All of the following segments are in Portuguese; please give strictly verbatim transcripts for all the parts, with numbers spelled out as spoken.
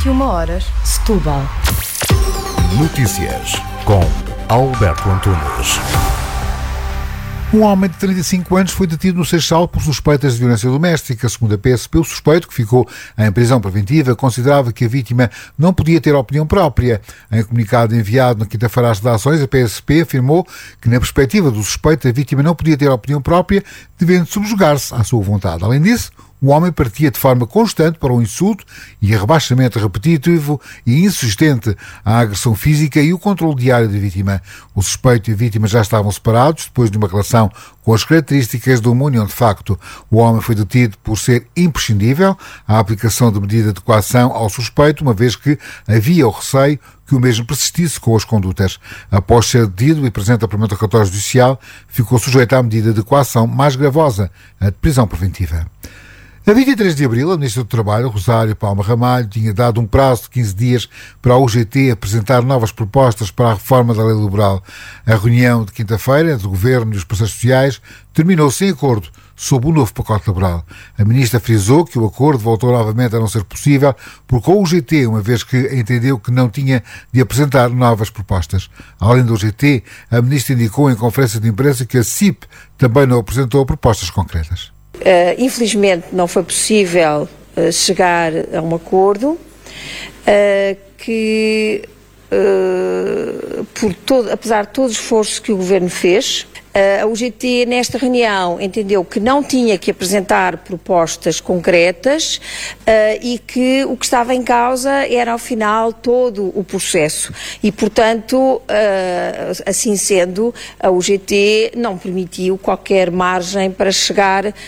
vinte e uma horas, Setúbal. Notícias com Alberto Antunes. Um homem de trinta e cinco anos foi detido no Seixal por suspeitas de violência doméstica. Segundo a P S P, o suspeito, que ficou em prisão preventiva, considerava que a vítima não podia ter opinião própria. Em comunicado enviado na quinta-feira às redações, a P S P afirmou que, na perspectiva do suspeito, a vítima não podia ter opinião própria, devendo subjugar-se à sua vontade. Além disso, o homem partia de forma constante para o insulto e rebaixamento repetitivo e insistente à agressão física e o controle diário da vítima. O suspeito e a vítima já estavam separados depois de uma relação com as características de uma união de facto. O homem foi detido por ser imprescindível a aplicação de medida de coação ao suspeito, uma vez que havia o receio que o mesmo persistisse com as condutas. Após ser detido e presente a primeiro cartório judicial, ficou sujeito à medida de coação mais gravosa, a de prisão preventiva. A vinte e três de abril, a Ministra do Trabalho, Rosário Palma Ramalho, tinha dado um prazo de quinze dias para a U G T apresentar novas propostas para a reforma da lei laboral. A reunião de quinta-feira entre o Governo e os parceiros sociais terminou sem acordo sobre o novo pacote laboral. A Ministra frisou que o acordo voltou novamente a não ser possível porque a U G T, uma vez que entendeu que não tinha de apresentar novas propostas. Além da U G T, a Ministra indicou em conferência de imprensa que a C I P também não apresentou propostas concretas. Uh, infelizmente não foi possível uh, chegar a um acordo uh, que, uh, por todo, apesar de todo o esforço que o Governo fez, uh, a U G T nesta reunião entendeu que não tinha que apresentar propostas concretas uh, e que o que estava em causa era ao final todo o processo e, portanto, uh, assim sendo, a U G T não permitiu qualquer margem para chegar uh,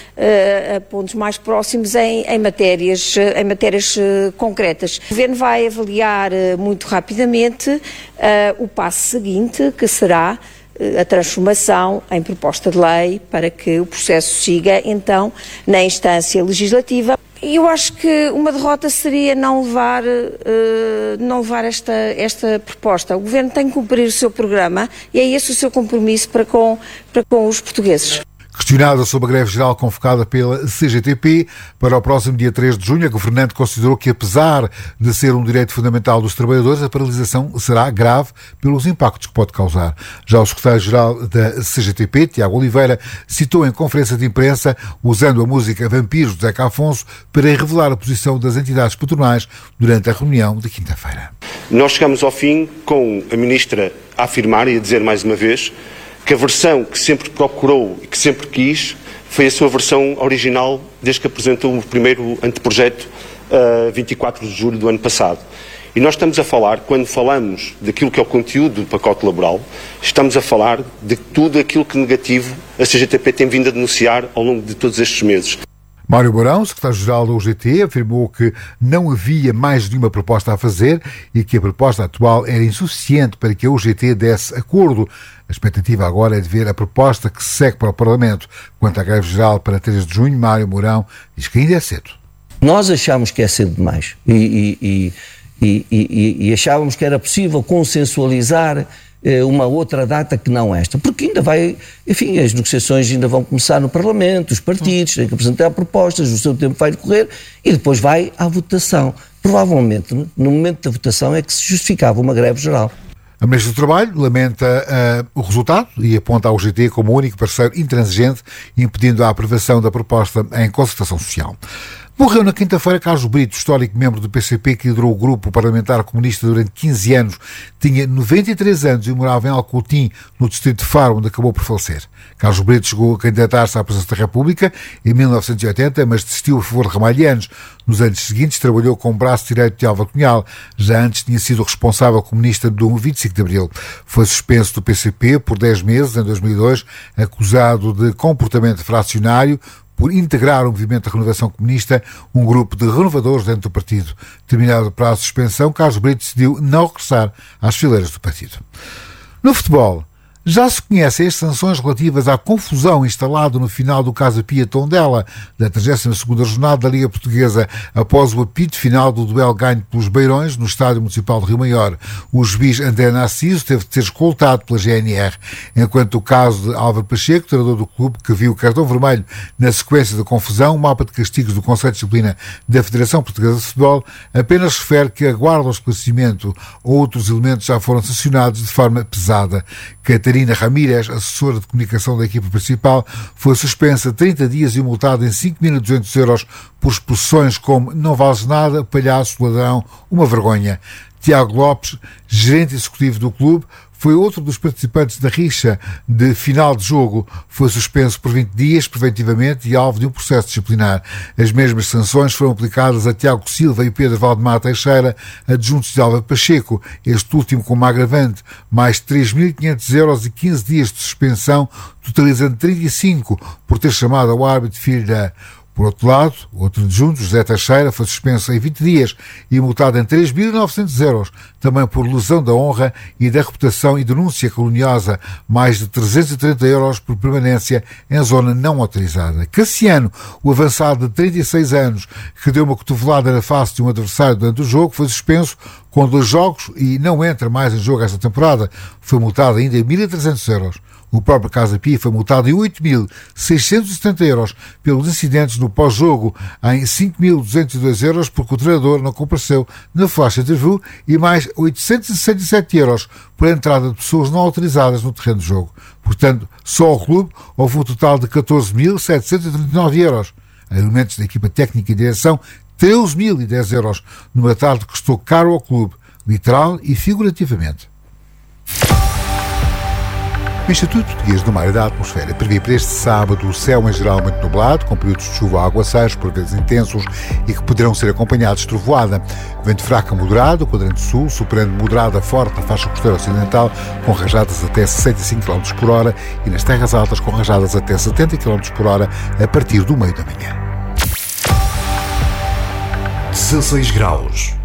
a pontos mais próximos em, em matérias, em matérias uh, concretas. O Governo vai avaliar uh, muito rapidamente uh, o passo seguinte, que será a transformação em proposta de lei para que o processo siga, então, na instância legislativa. Eu acho que uma derrota seria não levar, uh, não levar esta, esta proposta. O Governo tem que cumprir o seu programa e é esse o seu compromisso para com, para com os portugueses. Questionada sobre a greve geral convocada pela C G T P para o próximo dia três de junho, a governante considerou que, apesar de ser um direito fundamental dos trabalhadores, a paralisação será grave pelos impactos que pode causar. Já o secretário-geral da C G T P, Tiago Oliveira, citou em conferência de imprensa, usando a música Vampiros de Zeca Afonso, para revelar a posição das entidades patronais durante a reunião de quinta-feira. Nós chegamos ao fim com a Ministra a afirmar e a dizer mais uma vez que a versão que sempre procurou e que sempre quis foi a sua versão original desde que apresentou o primeiro anteprojeto a vinte e quatro de julho do ano passado. E nós estamos a falar, quando falamos daquilo que é o conteúdo do pacote laboral, estamos a falar de tudo aquilo que negativo a C G T P tem vindo a denunciar ao longo de todos estes meses. Mário Mourão, secretário-geral da U G T, afirmou que não havia mais nenhuma proposta a fazer e que a proposta atual era insuficiente para que a U G T desse acordo. A expectativa agora é de ver a proposta que se segue para o Parlamento. Quanto à greve geral para três de junho, Mário Mourão diz que ainda é cedo. Nós achamos que é cedo demais e, e, e, e, e achávamos que era possível consensualizar uma outra data que não esta, porque ainda vai, enfim, as negociações ainda vão começar no Parlamento, os partidos têm que apresentar propostas, o seu tempo vai decorrer e depois vai à votação. Provavelmente, no momento da votação é que se justificava uma greve geral. A Ministra do Trabalho lamenta uh, o resultado e aponta a U G T como o único parceiro intransigente, impedindo a aprovação da proposta em concertação social. Morreu na quinta-feira Carlos Brito, histórico membro do P C P que liderou o grupo parlamentar comunista durante quinze anos. Tinha noventa e três anos e morava em Alcotim, no distrito de Faro, onde acabou por falecer. Carlos Brito chegou a candidatar-se à presidência da República em mil novecentos e oitenta, mas desistiu a favor de Ramalhianos. Nos anos seguintes trabalhou como braço direito de Álvaro Cunhal. Já antes tinha sido responsável comunista do vinte e cinco de abril. Foi suspenso do P C P por dez meses em dois mil e dois, acusado de comportamento fracionário, por integrar o movimento de renovação comunista, um grupo de renovadores dentro do partido. Terminado o prazo de suspensão, Carlos Brito decidiu não regressar às fileiras do partido. No futebol, Já se conhecem as sanções relativas à confusão instalada no final do Casa Pia Tondela, da trigésima segunda jornada da Liga Portuguesa, após o apito final do duelo ganho pelos Beirões no Estádio Municipal de Rio Maior. O juiz André Narciso teve de ser escoltado pela G N R, enquanto o caso de Álvaro Pacheco, treinador do clube, que viu o cartão vermelho na sequência da confusão, o mapa de castigos do Conselho de Disciplina da Federação Portuguesa de Futebol, apenas refere que aguarda o esclarecimento. Outros elementos já foram sancionados de forma pesada. Catarina Ramírez, assessora de comunicação da equipa principal, foi suspensa trinta dias e multada em cinco mil e duzentos euros por expressões como "não vales nada", "palhaço", "ladrão", "uma vergonha". Tiago Lopes, gerente executivo do clube, foi outro dos participantes da rixa de final de jogo. Foi suspenso por vinte dias preventivamente e alvo de um processo disciplinar. As mesmas sanções foram aplicadas a Tiago Silva e Pedro Valdemar Teixeira, adjuntos de Álvaro Pacheco, este último com uma agravante, mais três mil e quinhentos euros e quinze dias de suspensão, totalizando trinta e cinco por ter chamado ao árbitro filho da... Por outro lado, outro adjunto, José Teixeira, foi suspenso em vinte dias e multado em três mil e novecentos euros, também por lesão da honra e da reputação e denúncia caluniosa, mais de trezentos e trinta euros por permanência em zona não autorizada. Cassiano, o avançado de trinta e seis anos, que deu uma cotovelada na face de um adversário durante o jogo, foi suspenso com dois jogos e não entra mais em jogo esta temporada. Foi multado ainda em mil e trezentos euros. O próprio Casa Pia foi multado em oito mil seiscentos e setenta euros pelos incidentes no pós-jogo, em cinco mil duzentos e dois euros porque o treinador não compareceu na flash interview e mais oitocentos e sessenta e sete euros por entrada de pessoas não autorizadas no terreno de jogo. Portanto, só ao clube houve um total de catorze mil setecentos e trinta e nove euros. A elementos da equipa técnica e direção, treze mil e dez euros, numa tarde que custou caro ao clube, literal e figurativamente. O Instituto Português do Mar e da Atmosfera prevê para este sábado o céu em geral muito nublado, com períodos de chuva a aguaceiros, por vezes intensos, e que poderão ser acompanhados de trovoada. Vento fraco a moderado, quadrante sul, superando moderada forte na faixa costeira ocidental, com rajadas até sessenta e cinco quilómetros por hora, e nas terras altas com rajadas até setenta quilómetros por hora a partir do meio da manhã. dezasseis graus.